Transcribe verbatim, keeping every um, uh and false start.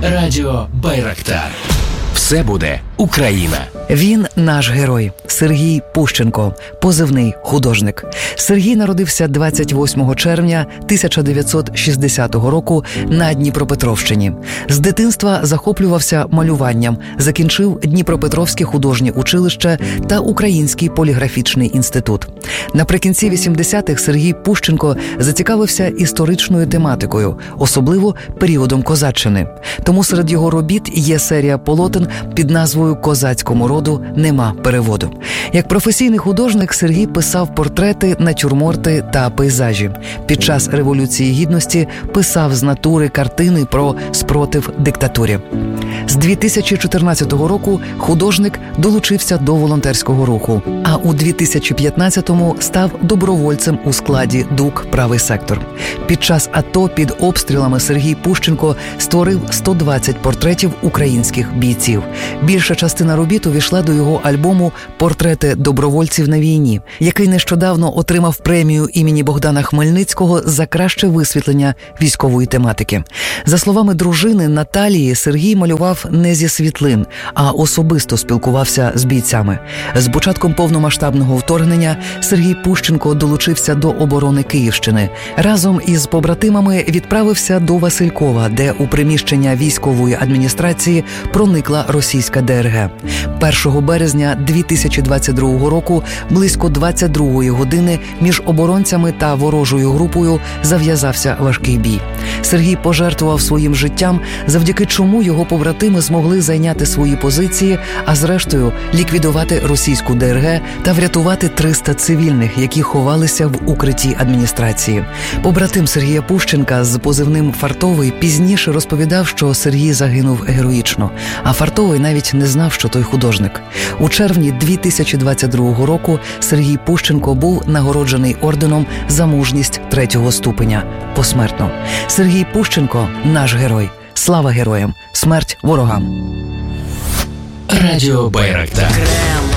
Радіо Байрактар. Все буде Україна. Він наш герой – Сергій Пущенко, позивний художник. Сергій народився двадцять восьмого червня тисяча дев'ятсот шістдесятого року на Дніпропетровщині. З дитинства захоплювався малюванням, закінчив Дніпропетровське художнє училище та Український поліграфічний інститут. Наприкінці вісімдесятих Сергій Пущенко зацікавився історичною тематикою, особливо періодом козаччини. Тому серед його робіт є серія полотен під назвою «Козацькому роду нема переводу». Як професійний художник Сергій писав портрети, натюрморти та пейзажі. Під час Революції Гідності писав з натури картини про спротив диктатурі. З дві тисячі чотирнадцятого року художник долучився до волонтерського руху, а у дві тисячі п'ятнадцятому став добровольцем у складі ДУК «Правий сектор». Під час АТО під обстрілами Сергій Пущенко створив сто двадцять портретів українських бійців. Більша частина робіт увійшла до його альбому «Портрети добровольців на війні», який нещодавно отримав премію імені Богдана Хмельницького за краще висвітлення військової тематики. За словами дружини Наталії, Сергій малював не зі світлин, а особисто спілкувався з бійцями. З початком повномасштабного вторгнення Сергій Пущенко долучився до оборони Київщини. Разом із побратимами відправився до Василькова, де у приміщення військової адміністрації проникла російська Де Ер Ге. першого березня дві тисячі двадцять другого року близько двадцять другої години між оборонцями та ворожою групою зав'язався важкий бій. Сергій пожертвував своїм життям, завдяки чому його побратими змогли зайняти свої позиції, а зрештою ліквідувати російську Де Ер Ге та врятувати триста цивільних, які ховалися в укритті адміністрації. Побратим Сергія Пущенка з позивним «Фартовий» пізніше розповідав, що Сергій загинув героїчно, а Фартовий навіть не знав, що той художник. У червні дві тисячі двадцять другого року Сергій Пущенко був нагороджений орденом за мужність третього ступеня посмертно. Сергій Пущенко – наш герой. Слава героям! Смерть ворогам! Радіо Байрактар.